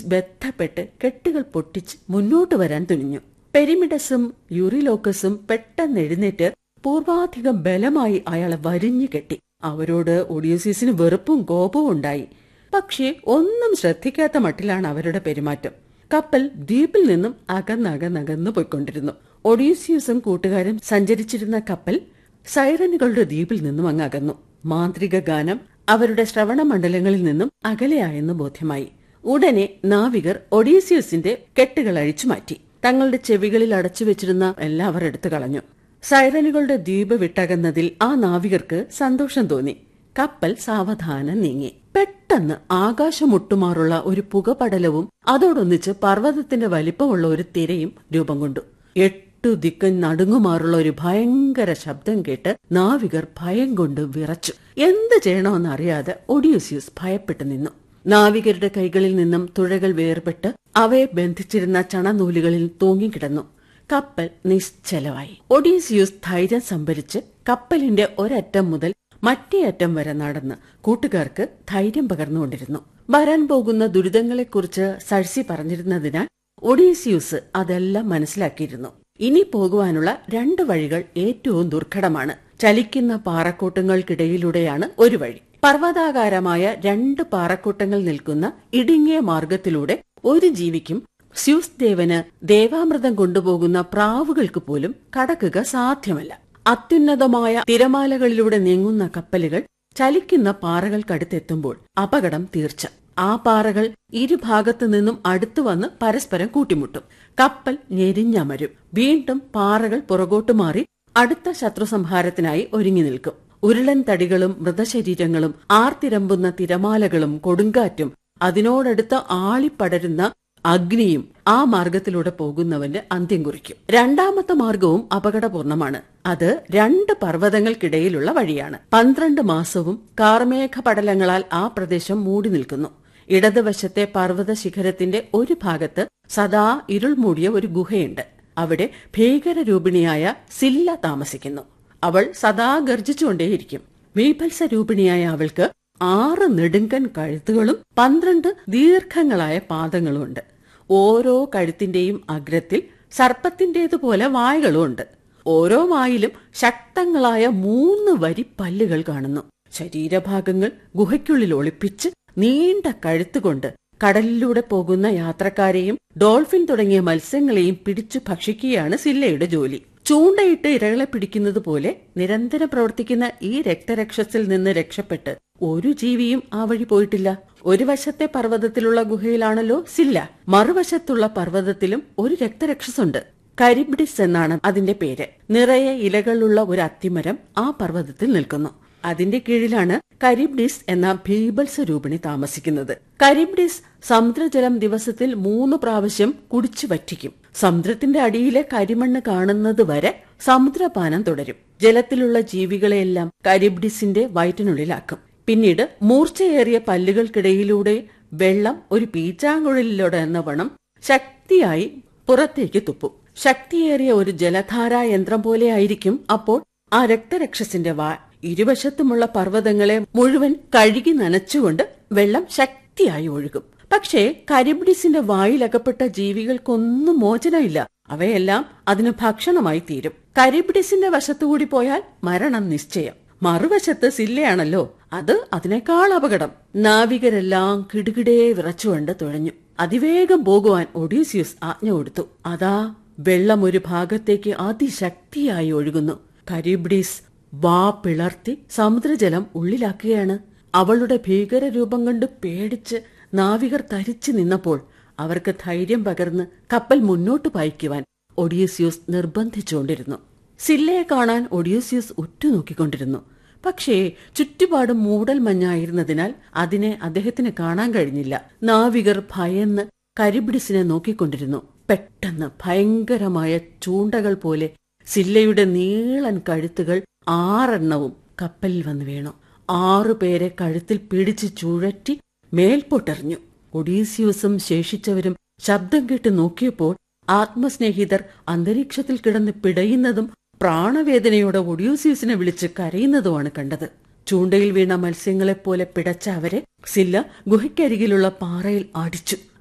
Odysseus ബന്ധപ്പെട്ട് കെട്ടുകൾ പൊട്ടിച്ച് മുന്നോട്ട് വരാൻ തുനിഞ്ഞു. പെരിമിഡസും യൂറിലോക്കസും പെട്ടെന്ന് എഴുന്നേറ്റ് പൂർവാധികം ബലമായി അയാളെ വരിഞ്ഞു കെട്ടി. അവരോട് ഒഡീസിയസിന് വെറുപ്പും കോപവും ഉണ്ടായി. പക്ഷേ ഒന്നും ശ്രദ്ധിക്കാത്ത മട്ടിലാണ് അവരുടെ പെരുമാറ്റം. കപ്പൽ ദ്വീപിൽ നിന്നും അകന്നകന്നകന്നു പോയിക്കൊണ്ടിരുന്നു. ഒഡീസിയസും കൂട്ടുകാരും സഞ്ചരിച്ചിരുന്ന കപ്പൽ സൈറനുകളുടെ ദ്വീപിൽ നിന്നും അങ്ങ് അകന്നു. മാന്ത്രിക ഗാനം അവരുടെ ശ്രവണ മണ്ഡലങ്ങളിൽ നിന്നും അകലെയായെന്ന് ബോധ്യമായി. ഉടനെ നാവികർ ഒഡീസിയസിന്റെ കെട്ടുകൾ അഴിച്ചു മാറ്റി. തങ്ങളുടെ ചെവികളിൽ അടച്ചുവെച്ചിരുന്ന എല്ലാം അവർ എടുത്തു കളഞ്ഞു. സൈറനുകളുടെ ദ്വീപ് വിട്ടകന്നതിൽ ആ നാവികർക്ക് സന്തോഷം തോന്നി. കപ്പൽ സാവധാനം നീങ്ങി. പെട്ടെന്ന് ആകാശമൊട്ടുമാറുള്ള ഒരു പുകപടലവും അതോടൊന്നിച്ച് പർവ്വതത്തിന്റെ വലിപ്പമുള്ള ഒരു തിരയും രൂപം കൊണ്ടു. 8 ദിക്കൻ നടുങ്ങുമാറുള്ള ഒരു ഭയങ്കര ശബ്ദം കേട്ട് നാവികർ ഭയം കൊണ്ട് വിറച്ചു. എന്ത് ചെയ്യണമെന്നറിയാതെ ഒഡീസിയസ് ഭയപ്പെട്ടു നിന്നു. നാവികരുടെ കൈകളിൽ നിന്നും തുഴകൾ വേർപെട്ട് അവയെ ബന്ധിച്ചിരുന്ന ചണനൂലുകളിൽ തൂങ്ങിക്കിടന്നു. കപ്പൽ നിശ്ചലമായി. ഒഡീസിയസ് ധൈര്യം സംഭരിച്ച് കപ്പലിന്റെ ഒരറ്റം മുതൽ മറ്റേ അറ്റം വരെ നടന്ന് കൂട്ടുകാർക്ക് ധൈര്യം പകർന്നുകൊണ്ടിരുന്നു. വരാൻ പോകുന്ന ദുരിതങ്ങളെക്കുറിച്ച് സഴ്സി പറഞ്ഞിരുന്നതിനാൽ ഒഡീസിയൂസ് അതെല്ലാം മനസ്സിലാക്കിയിരുന്നു. ഇനി പോകുവാനുള്ള 2 വഴികൾ ഏറ്റവും ദുർഘടമാണ്. ചലിക്കുന്ന പാറക്കൂട്ടങ്ങൾക്കിടയിലൂടെയാണ് ഒരു വഴി. പർവ്വതാകാരമായ 2 പാറക്കൂട്ടങ്ങൾ നിൽക്കുന്ന ഇടുങ്ങിയ മാർഗത്തിലൂടെ ഒരു ജീവിക്കും സ്യൂസ് ദേവന് ദേവാമൃതം കൊണ്ടുപോകുന്ന പ്രാവുകൾക്ക് പോലും കടക്കുക സാധ്യമല്ല. അത്യുന്നതമായ തിരമാലകളിലൂടെ നീങ്ങുന്ന കപ്പലുകൾ ചലിക്കുന്ന പാറകൾക്കടുത്തെത്തുമ്പോൾ അപകടം തീർച്ച. ആ പാറകൾ ഇരുഭാഗത്തു നിന്നും അടുത്തു വന്ന് പരസ്പരം കൂട്ടിമുട്ടും. കപ്പൽ ഞെരിഞ്ഞമരും. വീണ്ടും പാറകൾ പുറകോട്ടു മാറി അടുത്ത ശത്രുസംഹാരത്തിനായി ഒരുങ്ങി നിൽക്കും. ഉരുളൻ തടികളും മൃതശരീരങ്ങളും ആർത്തിരമ്പുന്ന തിരമാലകളും കൊടുങ്കാറ്റും അതിനോടടുത്ത് ആളിപ്പടരുന്ന അഗ്നിയും ആ മാർഗത്തിലൂടെ പോകുന്നവന്റെ അന്ത്യം കുറിക്കും. രണ്ടാമത്തെ മാർഗവും അപകടപൂർണമാണ്. അത് 2 പർവ്വതങ്ങൾക്കിടയിലുള്ള വഴിയാണ്. 12 മാസവും കാർമേഘ പടലങ്ങളാൽ ആ പ്രദേശം മൂടി നിൽക്കുന്നു. ഇടതുവശത്തെ പർവ്വത ശിഖരത്തിന്റെ ഒരു ഭാഗത്ത് സദാ ഇരുൾ മൂടിയ ഒരു ഗുഹയുണ്ട്. അവിടെ ഭീകരരൂപിണിയായ സില്ല താമസിക്കുന്നു. അവൾ സദാ ഗർജിച്ചുകൊണ്ടേയിരിക്കും. ബീഭത്സരൂപിണിയായ അവൾക്ക് 6 നെടുങ്കൻ കഴുത്തുകളും 12 ദീർഘങ്ങളായ പാദങ്ങളുമുണ്ട്. ഓരോ കഴുത്തിന്റെയും അഗ്രത്തിൽ സർപ്പത്തിന്റേതുപോലെ വായകളുമുണ്ട്. ഓരോ വായിലും ശക്തങ്ങളായ 3 വരി പല്ലുകൾ കാണുന്നു. ശരീരഭാഗങ്ങൾ ഗുഹയ്ക്കുള്ളിൽ ഒളിപ്പിച്ച് നീണ്ട കഴുത്തുകൊണ്ട് കടലിലൂടെ പോകുന്ന യാത്രക്കാരെയും ഡോൾഫിൻ തുടങ്ങിയ മത്സ്യങ്ങളെയും പിടിച്ചു ഭക്ഷിക്കുകയാണ് സില്ലയുടെ ജോലി. ചൂണ്ടയിട്ട് ഇരകളെ പിടിക്കുന്നത് പോലെ നിരന്തരം പ്രവർത്തിക്കുന്ന ഈ രക്തരക്ഷസിൽ നിന്ന് രക്ഷപ്പെട്ട് ഒരു ജീവിയും ആ വഴി പോയിട്ടില്ല. ഒരു വശത്തെ പർവ്വതത്തിലുള്ള ഗുഹയിലാണല്ലോ സില്ല. മറുവശത്തുള്ള പർവ്വതത്തിലും ഒരു രക്തരക്ഷസുണ്ട്. കരിബ്ഡിസ് എന്നാണ് അതിന്റെ പേര്. നിറയെ ഇലകളുള്ള ഒരു അത്തിമരം ആ പർവ്വതത്തിൽ നിൽക്കുന്നു. അതിന്റെ കീഴിലാണ് കരിബ്ഡിസ് എന്ന ഭീഭത്സരൂപിണി താമസിക്കുന്നത്. കരിബ്ഡിസ് സമുദ്രജലം ദിവസത്തിൽ 3 പ്രാവശ്യം കുടിച്ചു വറ്റിക്കും. സമുദ്രത്തിന്റെ അടിയിലെ കരിമണ്ണ് കാണുന്നത് വരെ സമുദ്രപാനം തുടരും. ജലത്തിലുള്ള ജീവികളെയെല്ലാം കരിബ്ഡിസിന്റെ വയറ്റിനുള്ളിലാക്കും. പിന്നീട് മൂർച്ചയേറിയ പല്ലുകൾക്കിടയിലൂടെ വെള്ളം ഒരു പീച്ചാങ്കുഴലിലൂടെ എന്ന വണ്ണം ശക്തിയായി പുറത്തേക്ക് തുപ്പും. ശക്തിയേറിയ ഒരു ജലധാരാ യന്ത്രം പോലെയായിരിക്കും അപ്പോൾ ആ രക്തരക്ഷസിന്റെ വായ. ഇരുവശത്തുമുള്ള പർവ്വതങ്ങളെ മുഴുവൻ കഴുകി നനച്ചുകൊണ്ട് വെള്ളം ശക്തിയായി ഒഴുകും. പക്ഷേ കരിബ്ഡിസിന്റെ വായിലകപ്പെട്ട ജീവികൾക്കൊന്നും മോചനമില്ല. അവയെല്ലാം അതിന് ഭക്ഷണമായി തീരും. കരിബ്ഡിസിന്റെ വശത്തുകൂടി പോയാൽ മരണം നിശ്ചയം. മറുവശത്ത് സില്ലയാണല്ലോ, അത് അതിനേക്കാൾ അപകടം. നാവികരെല്ലാം കിടുകിടേ വിറച്ചുകൊണ്ട് തുഴഞ്ഞു. അതിവേഗം പോകുവാൻ ഒഡീസിയസ് ആജ്ഞ കൊടുത്തു. അതാ വെള്ളം ഒരു ഭാഗത്തേക്ക് അതിശക്തിയായി ഒഴുകുന്നു. കരിബ്ഡിസ് വാ പിളർത്തി സമുദ്രജലം ഉള്ളിലാക്കുകയാണ്. അവളുടെ ഭീകരരൂപം കണ്ട് പേടിച്ച് നാവികർ തരിച്ചു നിന്നപ്പോൾ അവർക്ക് ധൈര്യം പകർന്ന് കപ്പൽ മുന്നോട്ട് പായിക്കുവാൻ ഒഡീസിയസ് നിർബന്ധിച്ചുകൊണ്ടിരുന്നു. സില്ലയെ കാണാൻ ഒഡീസിയസ് ഉറ്റുനോക്കിക്കൊണ്ടിരുന്നു. പക്ഷേ ചുറ്റുപാടും മൂടൽ മഞ്ഞായിരുന്നതിനാൽ അതിനെ അദ്ദേഹത്തിന് കാണാൻ കഴിഞ്ഞില്ല. നാവികർ ഭയന്ന് കരിബ്ഡിസിനെ നോക്കിക്കൊണ്ടിരുന്നു. പെട്ടെന്ന് ഭയങ്കരമായ ചൂണ്ടകൾ പോലെ സില്ലയുടെ നീളൻ കഴുത്തുകൾ 6 കപ്പലിൽ വന്ന് വീണു. 6 പേരെ കഴുത്തിൽ പിടിച്ച് ചുഴറ്റി മേൽപോട്ടെറിഞ്ഞു. ഒഡീസിയൂസും ശേഷിച്ചവരും ശബ്ദം കേട്ട് നോക്കിയപ്പോൾ ആത്മസ്നേഹിതർ അന്തരീക്ഷത്തിൽ കിടന്ന് പിടയുന്നതും പ്രാണവേദനയോടെ ഒഡീസിയൂസിനെ വിളിച്ച് കരയുന്നതുമാണ് കണ്ടത്. ചൂണ്ടയിൽ വീണ മത്സ്യങ്ങളെപ്പോലെ പിടച്ച അവരെ സില്ല ഗുഹയ്ക്കരികിലുള്ള പാറയിൽ അടിച്ചു.